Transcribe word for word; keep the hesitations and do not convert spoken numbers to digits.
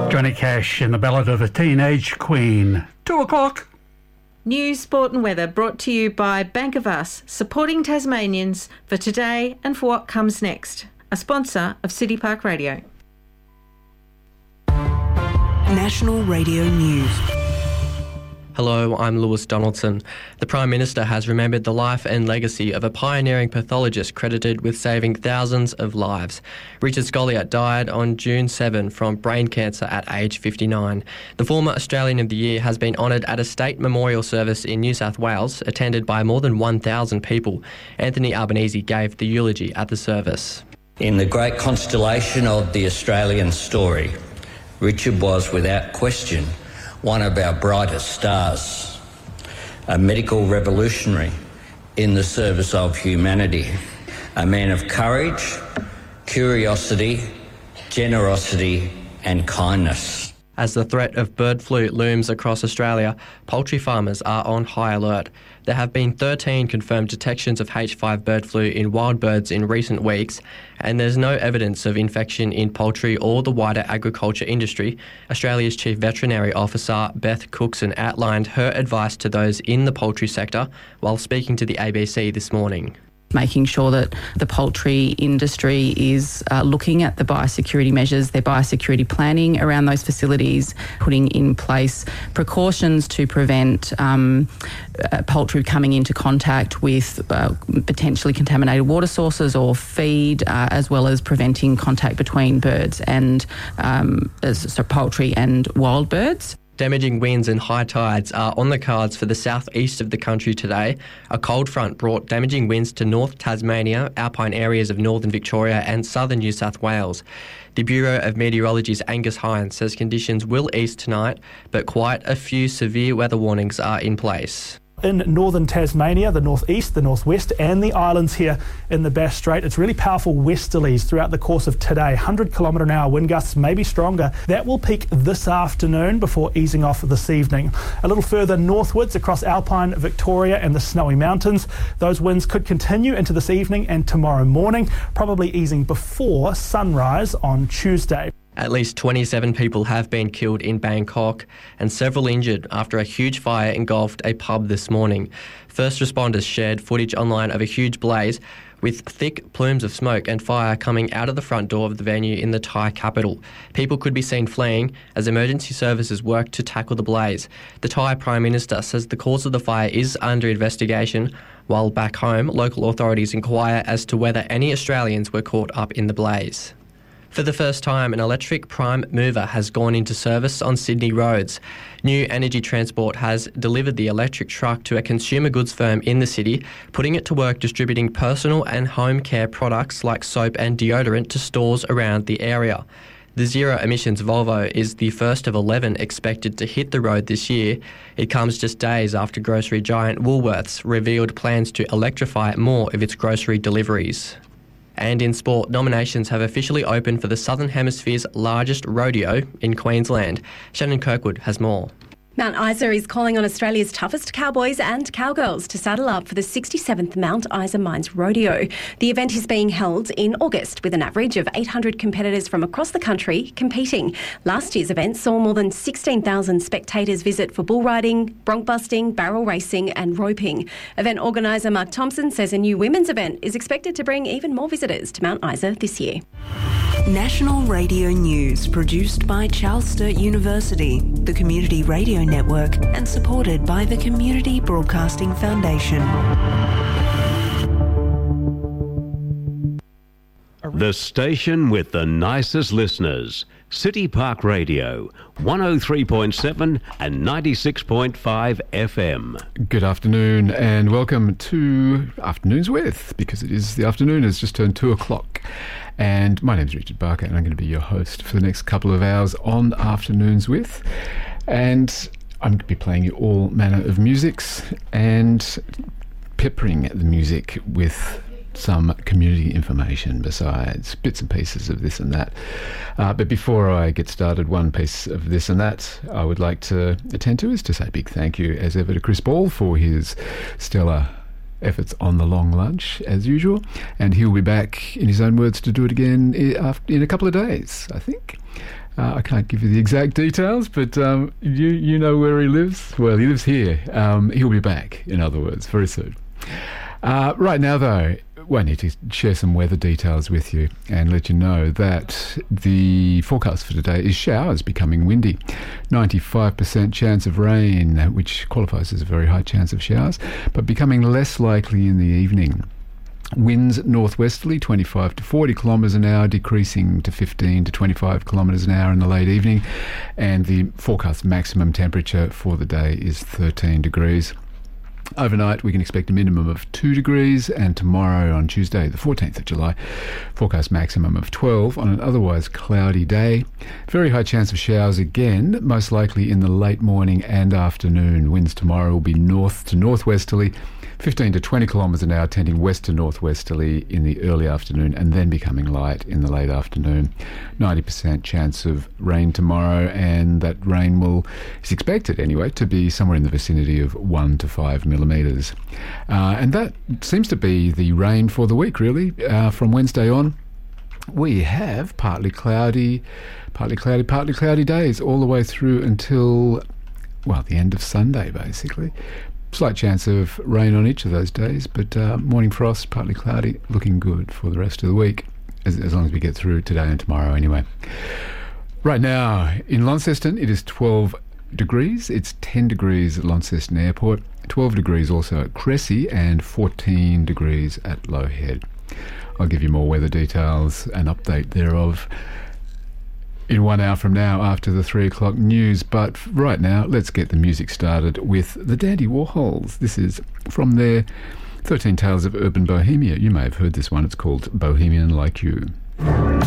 Johnny Cash in the Ballad of a Teenage Queen. Two o'clock. News, sport and weather brought to you by Bank of Us, supporting Tasmanians for today and for what comes next. A sponsor of City Park Radio. National Radio News. Hello, I'm Lewis Donaldson. The Prime Minister has remembered the life and legacy of a pioneering pathologist credited with saving thousands of lives. Richard Scolyer died on June seventh from brain cancer at age fifty-nine. The former Australian of the Year has been honoured at a state memorial service in New South Wales, attended by more than one thousand people. Anthony Albanese gave the eulogy at the service. In the great constellation of the Australian story, Richard was without question one of our brightest stars, a medical revolutionary in the service of humanity, a man of courage, curiosity, generosity and kindness. As the threat of bird flu looms across Australia, poultry farmers are on high alert. There have been thirteen confirmed detections of H five bird flu in wild birds in recent weeks, and there's no evidence of infection in poultry or the wider agriculture industry. Australia's Chief Veterinary Officer, Beth Cookson, outlined her advice to those in the poultry sector while speaking to the A B C this morning. Making sure that the poultry industry is uh, looking at the biosecurity measures, their biosecurity planning around those facilities, putting in place precautions to prevent um, uh, poultry coming into contact with uh, potentially contaminated water sources or feed, uh, as well as preventing contact between birds and um, so poultry and wild birds. Damaging winds and high tides are on the cards for the southeast of the country today. A cold front brought damaging winds to North Tasmania, alpine areas of northern Victoria and southern New South Wales. The Bureau of Meteorology's Angus Hines says conditions will ease tonight, but quite a few severe weather warnings are in place. In northern Tasmania, the northeast, the northwest and the islands here in the Bass Strait, it's really powerful westerlies throughout the course of today. one hundred kilometre an hour wind gusts may be stronger. That will peak this afternoon before easing off this evening. A little further northwards across alpine Victoria and the Snowy Mountains, those winds could continue into this evening and tomorrow morning, probably easing before sunrise on Tuesday. At least twenty-seven people have been killed in Bangkok and several injured after a huge fire engulfed a pub this morning. First responders shared footage online of a huge blaze with thick plumes of smoke and fire coming out of the front door of the venue in the Thai capital. People could be seen fleeing as emergency services worked to tackle the blaze. The Thai Prime Minister says the cause of the fire is under investigation, while back home, local authorities inquire as to whether any Australians were caught up in the blaze. For the first time, an electric prime mover has gone into service on Sydney roads. New Energy Transport has delivered the electric truck to a consumer goods firm in the city, putting it to work distributing personal and home care products like soap and deodorant to stores around the area. The zero-emissions Volvo is the first of eleven expected to hit the road this year. It comes just days after grocery giant Woolworths revealed plans to electrify more of its grocery deliveries. And in sport, nominations have officially opened for the Southern Hemisphere's largest rodeo in Queensland. Shannon Kirkwood has more. Mount Isa is calling on Australia's toughest cowboys and cowgirls to saddle up for the sixty-seventh Mount Isa Mines Rodeo. The event is being held in August with an average of eight hundred competitors from across the country competing. Last year's event saw more than sixteen thousand spectators visit for bull riding, bronc busting, barrel racing and roping. Event organiser Mark Thompson says a new women's event is expected to bring even more visitors to Mount Isa this year. National Radio News, produced by Charles Sturt University, the Community Radio Network, and supported by the Community Broadcasting Foundation. The station with the nicest listeners. City Park Radio, one oh three point seven and ninety-six point five F M. Good afternoon and welcome to Afternoons With, because it is the afternoon, it's just turned two o'clock. And my name's Richard Barker and I'm going to be your host for the next couple of hours on Afternoons With. And I'm going to be playing you all manner of musics and peppering the music with some community information besides bits and pieces of this and that. Uh, but before I get started, one piece of this and that I would like to attend to is to say a big thank you as ever to Chris Ball for his stellar efforts on the long lunch, as usual. And he'll be back, in his own words, to do it again in a couple of days, I think. Uh, I can't give you the exact details, but um, you you know where he lives? Well, he lives here. Um, he'll be back, in other words, very soon. Uh, right now, though, well, I need to share some weather details with you and let you know that the forecast for today is showers becoming windy. ninety-five percent chance of rain, which qualifies as a very high chance of showers, but becoming less likely in the evening. Winds northwesterly, twenty-five to forty kilometres an hour, decreasing to fifteen to twenty-five kilometres an hour in the late evening. And the forecast maximum temperature for the day is thirteen degrees. Overnight, we can expect a minimum of two degrees, and tomorrow, on Tuesday, the fourteenth of July, forecast maximum of twelve on an otherwise cloudy day. Very high chance of showers again, most likely in the late morning and afternoon. Winds tomorrow will be north to northwesterly, fifteen to twenty kilometres an hour, tending west to northwesterly in the early afternoon and then becoming light in the late afternoon. ninety percent chance of rain tomorrow, and that rain will is expected anyway to be somewhere in the vicinity of one to five millimetres. Uh, and that seems to be the rain for the week, really. Uh, from Wednesday on, we have partly cloudy, partly cloudy, partly cloudy days all the way through until, well, the end of Sunday, basically. Slight chance of rain on each of those days, but uh, morning frost, partly cloudy, looking good for the rest of the week, as, as long as we get through today and tomorrow anyway. Right now, in Launceston, it is twelve degrees. It's ten degrees at Launceston Airport, twelve degrees also at Cressy, and fourteen degrees at Low Head. I'll give you more weather details, an update thereof, in one hour from now after the three o'clock news. But right now, let's get the music started with the Dandy Warhols. This is from their thirteen Tales of Urban Bohemia. You may have heard this one. It's called Bohemian Like You.